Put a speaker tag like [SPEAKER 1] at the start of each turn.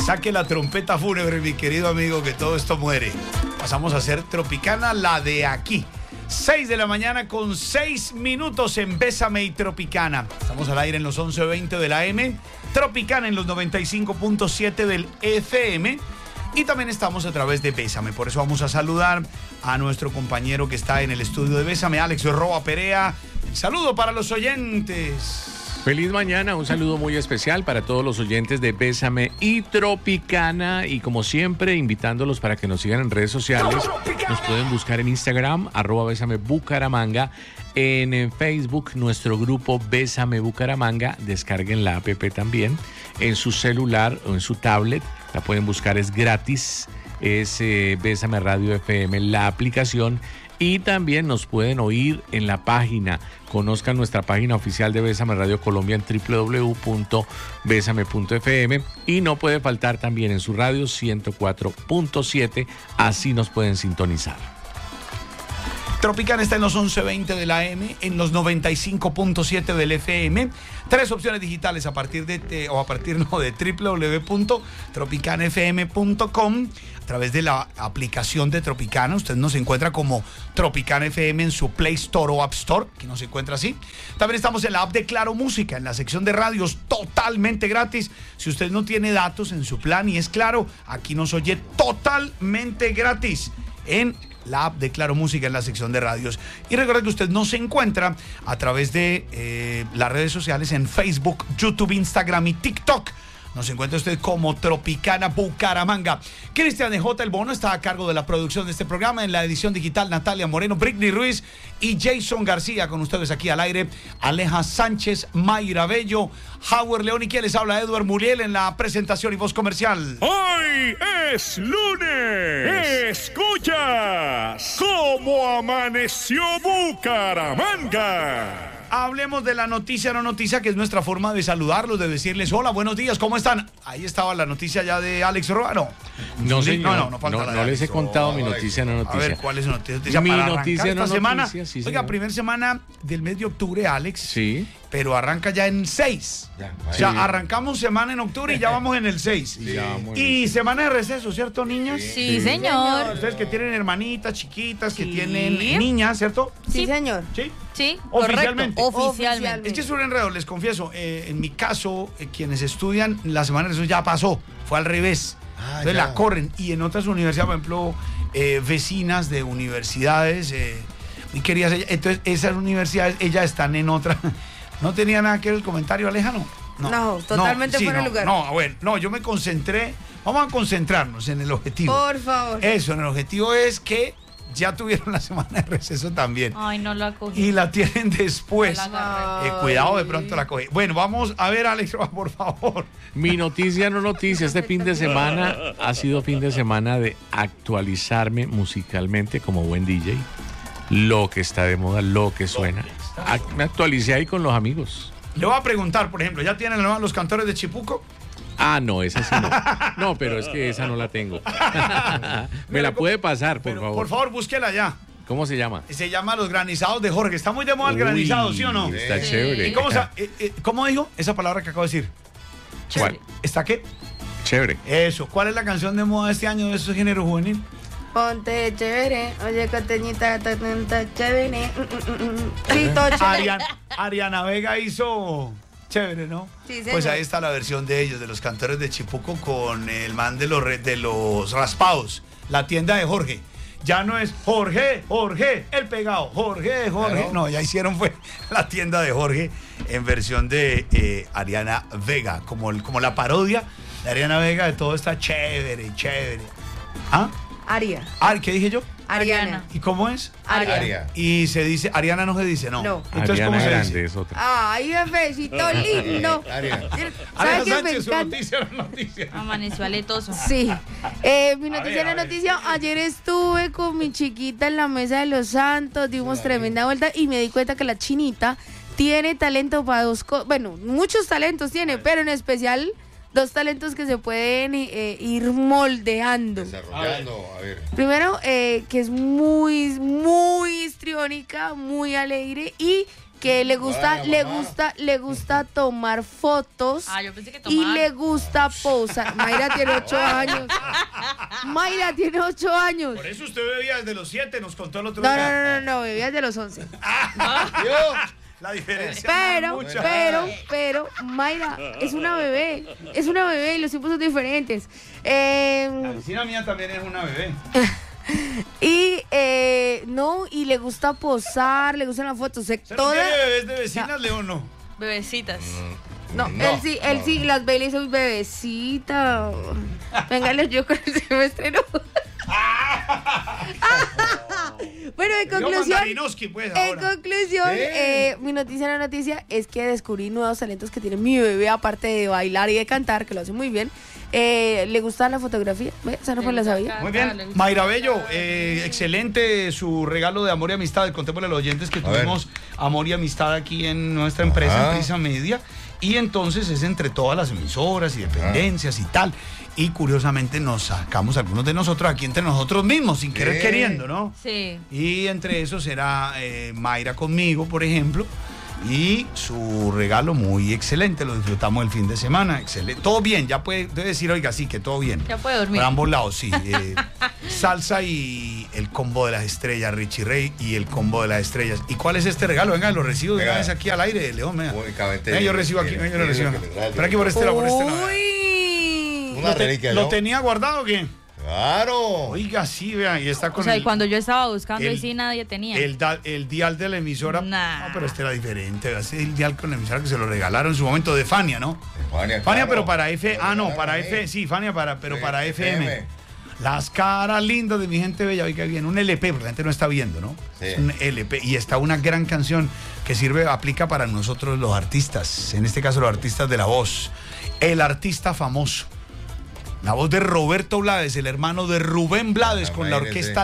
[SPEAKER 1] Saque la trompeta fúnebre, mi querido amigo, que todo esto muere. Pasamos a ser Tropicana, la de aquí. 6 de la mañana con 6 minutos en Bésame y Tropicana. Estamos al aire en los 11:20 de la AM, Tropicana en los 95.7 del FM. Y también estamos a través de Bésame. Por eso vamos a saludar a nuestro compañero que está en el estudio de Bésame, Alex Roa Perea. Saludo para los oyentes.
[SPEAKER 2] Feliz mañana, un saludo muy especial para todos los oyentes de Bésame y Tropicana. Y como siempre, invitándolos para que nos sigan en redes sociales. Nos pueden buscar en Instagram, @Bésame Bucaramanga. En Facebook, nuestro grupo Bésame Bucaramanga. Descarguen la app también en su celular o en su tablet. La pueden buscar, es gratis. Es Bésame Radio FM, la aplicación. Y también nos pueden oír en la página. Conozcan nuestra página oficial de Bésame Radio Colombia en www.besame.fm. Y no puede faltar también en su radio 104.7. Así nos pueden sintonizar.
[SPEAKER 1] Tropicana está en los 11:20 de la AM, en los 95.7 del FM. 3 opciones digitales a partir de www.tropicanafm.com. A través de la aplicación de Tropicana, usted nos encuentra como Tropicana FM en su Play Store o App Store, que nos encuentra así. También estamos en la app de Claro Música, en la sección de radios, totalmente gratis. Si usted no tiene datos en su plan y es Claro, aquí nos oye totalmente gratis en la app de Claro Música en la sección de radios. Y recuerda que usted nos encuentra a través de las redes sociales en Facebook, YouTube, Instagram y TikTok. Nos encuentra usted como Tropicana Bucaramanga. Cristian de J. El Bono está a cargo de la producción de este programa. En la edición digital, Natalia Moreno, Britney Ruiz y Jason García. Con ustedes aquí al aire, Aleja Sánchez, Mayra Bello, Howard León y quien les habla, Edward Muriel, en la presentación y voz comercial.
[SPEAKER 3] ¡Hoy es lunes! ¡Escuchas cómo amaneció Bucaramanga!
[SPEAKER 1] Hablemos de la noticia no noticia, que es nuestra forma de saludarlos, de decirles hola, buenos días, ¿cómo están? Ahí estaba la noticia ya de Alex Roa, ¿no?
[SPEAKER 2] No, señor.
[SPEAKER 1] No falta la de
[SPEAKER 2] no les he
[SPEAKER 1] Alex.
[SPEAKER 2] contado mi noticia no noticia.
[SPEAKER 1] A ver, ¿cuál es su noticia?
[SPEAKER 2] Mi
[SPEAKER 1] para
[SPEAKER 2] noticia no
[SPEAKER 1] esta semana.
[SPEAKER 2] noticia, sí,
[SPEAKER 1] Oiga,
[SPEAKER 2] señor.
[SPEAKER 1] primera semana del mes de octubre, Alex.
[SPEAKER 2] Sí.
[SPEAKER 1] Pero arranca ya en 6. O sea, arrancamos semana en octubre y ya vamos en el 6.
[SPEAKER 2] Sí.
[SPEAKER 1] Y semana de receso, ¿cierto, niñas?
[SPEAKER 4] Sí, señor.
[SPEAKER 1] Ustedes que tienen hermanitas chiquitas, que tienen niñas, ¿cierto?
[SPEAKER 5] Sí, señor.
[SPEAKER 1] Sí.
[SPEAKER 4] Sí,
[SPEAKER 1] Oficialmente.
[SPEAKER 4] correcto. Oficialmente.
[SPEAKER 1] Es que es un enredo, les confieso. En mi caso, quienes estudian, la semana de receso ya pasó, fue al revés. Entonces la corren. Y en otras universidades, por ejemplo, vecinas de universidades, muy queridas, entonces esas universidades, ellas están en otra. ¿No tenía nada que ver el comentario, Alejandro?
[SPEAKER 5] No, totalmente fuera de lugar.
[SPEAKER 1] No, bueno, no, yo me concentré. Vamos a concentrarnos en el objetivo.
[SPEAKER 5] Por favor.
[SPEAKER 1] Eso, en el objetivo es que ya tuvieron la semana de receso también.
[SPEAKER 4] Ay, no la cogí.
[SPEAKER 1] Y la tienen después.
[SPEAKER 4] No la agarré.
[SPEAKER 1] Cuidado, de pronto la coge. Bueno, vamos a ver, Alex, por favor.
[SPEAKER 2] Mi noticia no noticia. Este fin de semana ha sido fin de semana de actualizarme musicalmente como buen DJ. Lo que está de moda, lo que suena. Me actualicé ahí con los amigos.
[SPEAKER 1] Le voy a preguntar, por ejemplo, ¿ya tienen los cantores de Chipuco?
[SPEAKER 2] Ah, no, esa sí no. No, pero es que esa no la tengo. Me la puede pasar, por favor.
[SPEAKER 1] Por favor, búsquela ya.
[SPEAKER 2] ¿Cómo se llama?
[SPEAKER 1] Se llama Los Granizados de Jorge. Está muy de moda el granizado, ¿sí o no?
[SPEAKER 2] Está chévere.
[SPEAKER 1] ¿Y cómo dijo esa palabra que acabo de decir?
[SPEAKER 2] ¿Cuál?
[SPEAKER 1] ¿Está qué?
[SPEAKER 2] Chévere.
[SPEAKER 1] Eso. ¿Cuál es la canción de moda de este año de ese género juvenil?
[SPEAKER 5] Ponte chévere, oye, coteñita, chévere. Grito chévere.
[SPEAKER 1] Ariana Vega hizo chévere, ¿no?
[SPEAKER 5] Sí, señor.
[SPEAKER 1] Pues ahí está la versión de ellos, de los cantores de Chipuco, con el man de los raspados, la tienda de Jorge. Ya no es Jorge, el pegado, Jorge. Claro. No, ya hicieron fue la tienda de Jorge en versión de Ariana Vega, como la parodia de Ariana Vega de todo está chévere. ¿Ah?
[SPEAKER 5] Aria.
[SPEAKER 1] ¿Qué dije yo?
[SPEAKER 5] Ariana.
[SPEAKER 1] ¿Y cómo es?
[SPEAKER 5] Aria.
[SPEAKER 1] Y se dice, Ariana no se dice, no.
[SPEAKER 5] No.
[SPEAKER 1] Entonces,
[SPEAKER 2] Ariana
[SPEAKER 1] ¿cómo se
[SPEAKER 2] Grande
[SPEAKER 1] dice?
[SPEAKER 2] es otra.
[SPEAKER 5] Ay, bebecito lindo.
[SPEAKER 1] Ariana
[SPEAKER 5] ¿Sabes qué me
[SPEAKER 1] Sánchez, su
[SPEAKER 5] encanta?
[SPEAKER 1] noticia.
[SPEAKER 4] Amaneció aletoso.
[SPEAKER 5] Sí. Mi noticia
[SPEAKER 1] a
[SPEAKER 5] no
[SPEAKER 1] ver.
[SPEAKER 5] noticia. Ayer estuve con mi chiquita en la mesa de los santos, dimos tremenda vuelta y me di cuenta que la chinita tiene talento para dos cosas. Bueno, muchos talentos tiene, pero en especial 2 talentos que se pueden ir moldeando.
[SPEAKER 6] Desarrollando, a ver.
[SPEAKER 5] Primero, que es muy histriónica, muy alegre y que le gusta tomar fotos.
[SPEAKER 4] Ah, yo pensé que
[SPEAKER 5] y
[SPEAKER 4] tomar.
[SPEAKER 5] le gusta posar. Mayra tiene 8 años. Mayra tiene 8 años.
[SPEAKER 1] Por eso usted bebía desde los 7, nos contó el otro
[SPEAKER 5] No,
[SPEAKER 1] día.
[SPEAKER 5] no, bebía de los 11.
[SPEAKER 1] La diferencia no es mucha.
[SPEAKER 5] Pero, Mayra es una bebé y los tiempos son diferentes.
[SPEAKER 1] La vecina mía también es una bebé.
[SPEAKER 5] Y y le gusta posar, le gustan las fotos.
[SPEAKER 1] ¿Usted no tiene bebés de vecinas, Leo, no?
[SPEAKER 4] Bebecitas.
[SPEAKER 5] No, él sí, las ve y le dice, uy, bebecita. Venga, yo con el semestre no. Bueno, en conclusión, mi noticia en la noticia es que descubrí nuevos talentos que tiene mi bebé, aparte de bailar y de cantar, que lo hace muy bien. ¿Le gusta la fotografía? Esa no fue la sabía.
[SPEAKER 1] Muy bien, Mayra Bello, excelente su regalo de amor y amistad. Contémosle a los oyentes que tuvimos amor y amistad aquí en nuestra empresa, en Prisa Media, y entonces es entre todas las emisoras y dependencias y tal. Y curiosamente nos sacamos algunos de nosotros aquí entre nosotros mismos, sin querer queriendo, ¿no?
[SPEAKER 4] Sí.
[SPEAKER 1] Y entre esos era Mayra conmigo, por ejemplo, y su regalo muy excelente, lo disfrutamos el fin de semana, excelente. Todo bien, ya debe decir, oiga, sí, que todo bien.
[SPEAKER 4] Ya puede dormir.
[SPEAKER 1] Por ambos lados, sí. Salsa y el combo de las estrellas, Richie Ray y el combo de las estrellas. ¿Y cuál es este regalo? Venga, lo recibo de una vez aquí al aire, León, venga. Venga, yo recibo aquí, venga, yo lo recibo. Espera aquí por este lado, por este lado.
[SPEAKER 6] Una reliquia,
[SPEAKER 1] ¿Lo
[SPEAKER 6] ¿no?
[SPEAKER 1] tenía guardado o qué?
[SPEAKER 6] Claro.
[SPEAKER 1] Oiga, sí, vea, y está con
[SPEAKER 4] O sea,
[SPEAKER 1] el,
[SPEAKER 4] y cuando yo estaba buscando
[SPEAKER 1] el-
[SPEAKER 4] y sí nadie tenía.
[SPEAKER 1] el dial de la emisora.
[SPEAKER 4] Nah.
[SPEAKER 1] No, pero este era diferente. Ese es el dial con la emisora que se lo regalaron en su momento de Fania, ¿no?
[SPEAKER 6] Fania,
[SPEAKER 1] Fania,
[SPEAKER 6] claro.
[SPEAKER 1] pero para F. Ah, no,
[SPEAKER 6] Claro,
[SPEAKER 1] para
[SPEAKER 6] ahí.
[SPEAKER 1] F. Sí, Fania, pero
[SPEAKER 6] Sí,
[SPEAKER 1] para FM. Las caras lindas de mi gente bella, oiga bien, un LP, porque la gente no está viendo, ¿no?
[SPEAKER 6] Sí.
[SPEAKER 1] Es un LP y está una gran canción que aplica para nosotros los artistas, en este caso los artistas de la voz. El artista famoso. La voz de Roberto Blades, el hermano de Rubén Blades, con la
[SPEAKER 6] Imagínese.
[SPEAKER 1] orquesta